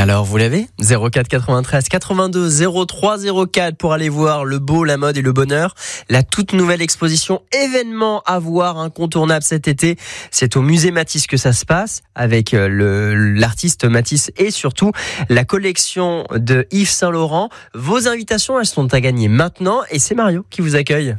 Alors, vous l'avez ? 04 93 82 03 04 pour aller voir le beau, la mode et le bonheur. La toute nouvelle exposition événement à voir incontournable cet été. C'est au musée Matisse que ça se passe avec l'artiste Matisse et surtout la collection de Yves Saint Laurent. Vos invitations, elles sont à gagner maintenant et c'est Mario qui vous accueille.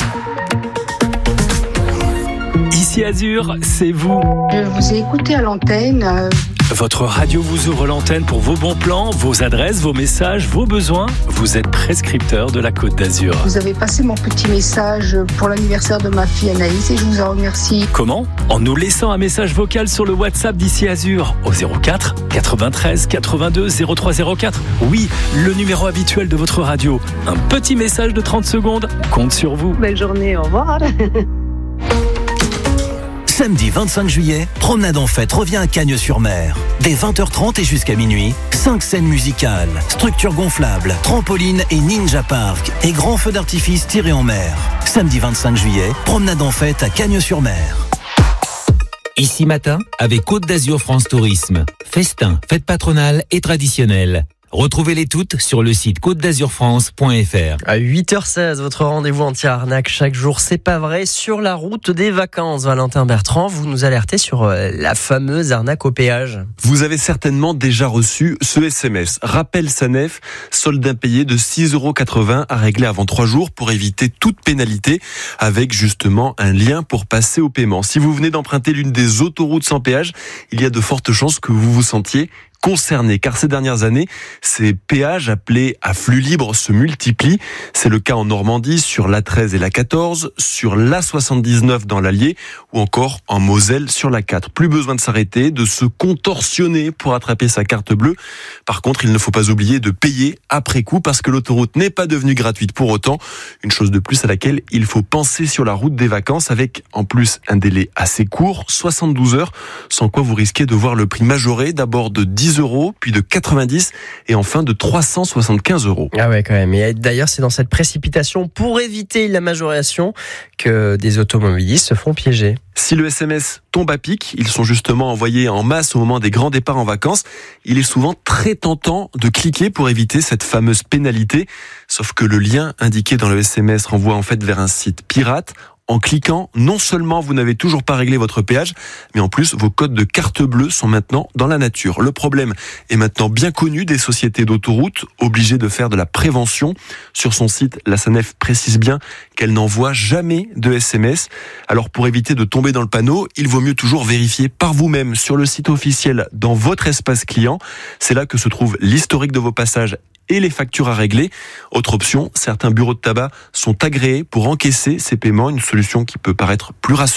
Ici Azur, c'est vous. Je vous ai écouté à l'antenne. Votre radio vous ouvre l'antenne pour vos bons plans, vos adresses, vos messages, vos besoins. Vous êtes prescripteur de la Côte d'Azur. Vous avez passé mon petit message pour l'anniversaire de ma fille Anaïs et je vous en remercie. Comment ? En nous laissant un message vocal sur le WhatsApp d'Ici Azur au 04 93 82 03 04. Oui, le numéro habituel de votre radio. Un petit message de 30 secondes compte sur vous. Belle journée, au revoir. Samedi 25 juillet, Promenade en Fête revient à Cagnes-sur-Mer. Dès 20h30 et jusqu'à minuit, 5 scènes musicales, structures gonflables, trampolines et ninja park et grands feux d'artifice tirés en mer. Samedi 25 juillet, Promenade en Fête à Cagnes-sur-Mer. Ici matin, avec Côte d'Azur France Tourisme. Festin, fête patronale et traditionnelle. Retrouvez-les toutes sur le site côte-d'azur-france.fr. À 8h16, votre rendez-vous anti-arnaque chaque jour, c'est pas vrai, sur la route des vacances. Valentin Bertrand, vous nous alertez sur la fameuse arnaque au péage. Vous avez certainement déjà reçu ce SMS. Rappel SANEF, solde impayé de 6,80 € à régler avant 3 jours pour éviter toute pénalité, avec justement un lien pour passer au paiement. Si vous venez d'emprunter l'une des autoroutes sans péage, il y a de fortes chances que vous vous sentiez concernés, car ces dernières années, ces péages appelés à flux libre se multiplient. C'est le cas en Normandie sur l'A13 et l'A14, sur l'A79 dans l'Allier ou encore en Moselle sur l'A4. Plus besoin de s'arrêter, de se contorsionner pour attraper sa carte bleue. Par contre, il ne faut pas oublier de payer après coup parce que l'autoroute n'est pas devenue gratuite pour autant. Une chose de plus à laquelle il faut penser sur la route des vacances avec en plus un délai assez court, 72 heures, sans quoi vous risquez de voir le prix majoré d'abord de 10 €, puis de 90 et enfin de 375 €. Ah ouais, quand même. Et d'ailleurs, c'est dans cette précipitation pour éviter la majoration que des automobilistes se font piéger. Si le SMS tombe à pic, ils sont justement envoyés en masse au moment des grands départs en vacances. Il est souvent très tentant de cliquer pour éviter cette fameuse pénalité. Sauf que le lien indiqué dans le SMS renvoie en fait vers un site pirate. En cliquant, non seulement vous n'avez toujours pas réglé votre péage, mais en plus vos codes de carte bleue sont maintenant dans la nature. Le problème est maintenant bien connu des sociétés d'autoroutes, obligées de faire de la prévention. Sur son site, la SANEF précise bien qu'elle n'envoie jamais de SMS. Alors pour éviter de tomber dans le panneau, il vaut mieux toujours vérifier par vous-même sur le site officiel dans votre espace client. C'est là que se trouve l'historique de vos passages et les factures à régler. Autre option, certains bureaux de tabac sont agréés pour encaisser ces paiements, une solution qui peut paraître plus rassurante.